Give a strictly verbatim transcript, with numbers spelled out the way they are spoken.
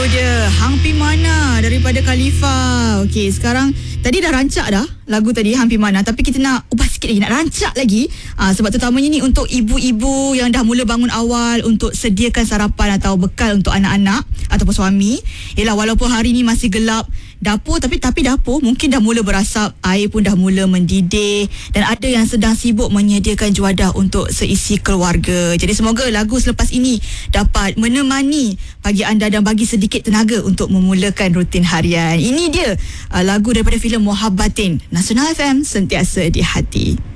dia Hang Mana daripada Khalifa. Okey, sekarang tadi dah rancak dah lagu tadi Hang Mana, tapi kita nak ubah sikit lagi, nak rancak lagi. Ha, sebab terutamanya ni untuk ibu-ibu yang dah mula bangun awal untuk sediakan sarapan atau bekal untuk anak-anak ataupun suami. Yalah, walaupun hari ni masih gelap dapur, tapi tapi dapur mungkin dah mula berasap, air pun dah mula mendidih, dan ada yang sedang sibuk menyediakan juadah untuk seisi keluarga. Jadi semoga lagu selepas ini dapat menemani pagi anda dan bagi sedikit tenaga untuk memulakan rutin harian. Ini dia uh, lagu daripada filem Muhabbatin. Nasional F M, sentiasa di hati.